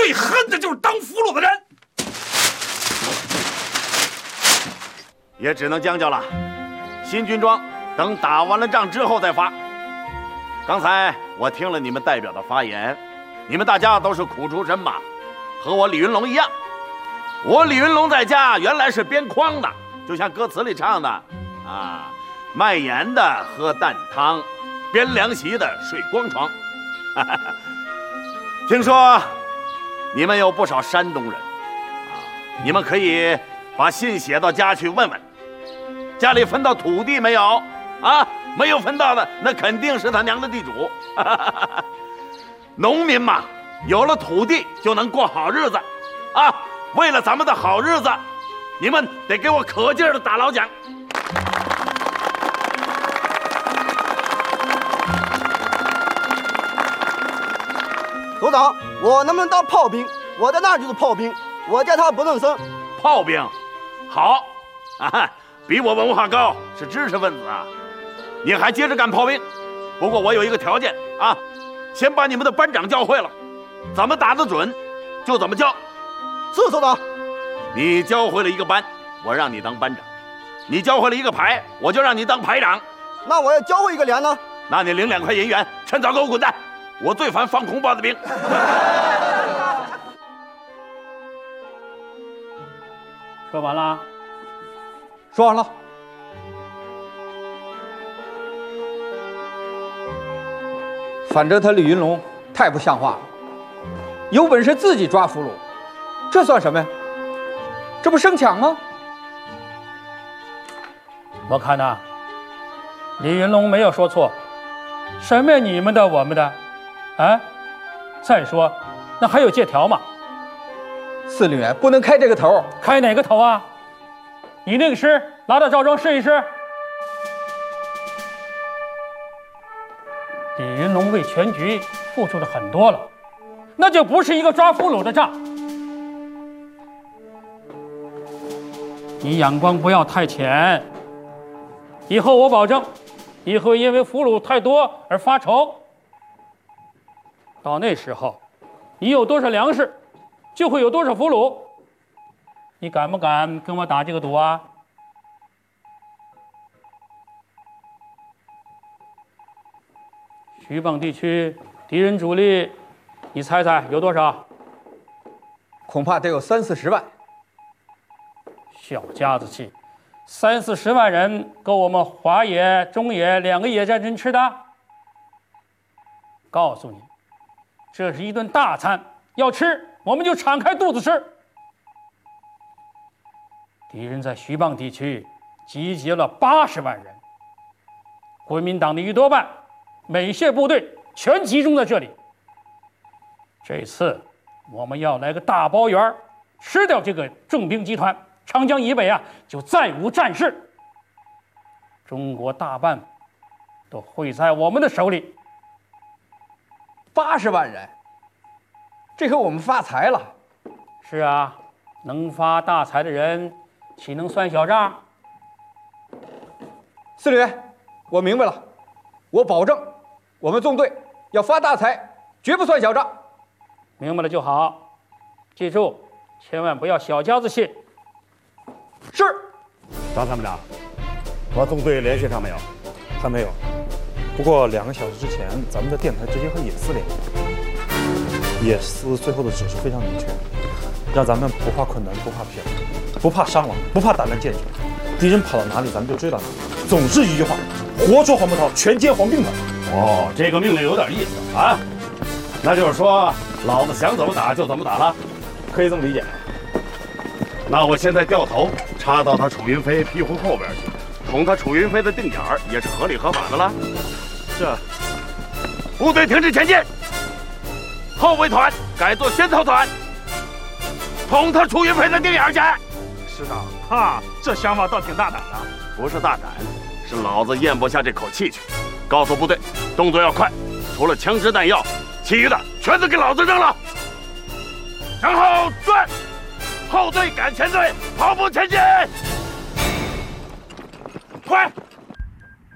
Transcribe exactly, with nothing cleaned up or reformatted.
最恨的就是当俘虏的人。 也只能将就了，新军装等打完了仗之后再发。刚才我听了你们代表的发言，你们大家都是苦出身嘛，和我李云龙一样。我李云龙在家原来是编筐的，就像歌词里唱的啊，卖盐的喝淡汤，编凉席的睡光床。听说你们有不少山东人啊，你们可以把信写到家去问问，家里分到土地没有啊？没有分到的，那肯定是他娘的地主。农民嘛，有了土地就能过好日子啊！为了咱们的好日子，你们得给我可劲儿的打老蒋。 首长，我能不能当炮兵？我在那就是炮兵，我叫他不能生。 炮兵，好啊，比我文化高，是知识分子啊！你还接着干炮兵，不过我有一个条件啊，先把你们的班长教会了，怎么打得准，就怎么教。 是首长。 你教会了一个班，我让你当班长；你教会了一个排，我就让你当排长。 那我要教会一个连呢？ 那你领两块银元，趁早给我滚蛋！我最烦放空包的兵。 说完了？ 说完了。反正他李云龙太不像话了，有本事自己抓俘虏，这算什么呀？这不生抢吗？ 我看呐，李云龙没有说错，什么你们的我们的，啊？再说，那还有借条吗？ 司令员不能开这个头。 开哪个头啊？你那个诗拿到赵庄试一试。李云龙为全局付出了很多了，那就不是一个抓俘虏的仗。你眼光不要太浅，以后我保证，你会因为俘虏太多而发愁。到那时候，你有多少粮食，就会有多少俘虏。你敢不敢跟我打这个赌啊？徐蚌地区敌人主力，你猜猜有多少？ 恐怕得有三四十万。 小家子气，三四十万人够我们华野、中野两个野战争吃的？告诉你，这是一顿大餐，要吃我们就敞开肚子吃。敌人在徐蚌地区集结了八十万人，国民党的一多半美械部队全集中在这里。这次我们要来个大包圆，吃掉这个重兵集团，长江以北啊就再无战事。中国大半都会在我们的手里。 八十万人，这回我们发财了。 是啊，能发大财的人岂能算小账？ 司令员，我明白了，我保证我们纵队要发大财，绝不算小账。 明白了就好，记住，千万不要小家子气。 是。 张参谋长，和纵队联系上没有？ 还没有。不过两个小时之前，咱们的电台直接和野司联系，野司最后的指示非常明确，让咱们不怕困难，不怕疲劳，不怕伤亡，不怕打烂建筑，敌人跑到哪里，咱们就追到哪里。总之一句话，活捉黄伯韬，全歼黄并团。 哦，这个命令有点意思啊，那就是说，老子想怎么打就怎么打了， 可以这么理解。 那我现在掉头插到他楚云飞屁股后边去，捅他楚云飞的定眼儿，也是合理合法的了。这部队停止前进，后卫团改做先头团，捅他楚云飞的定眼儿去。 师长，哈，这想法倒挺大胆的。 不是大胆，是老子咽不下这口气去。告诉部队，动作要快，除了枪支弹药，其余的全都给老子扔了。向后转，后队赶前队，跑步前进，快！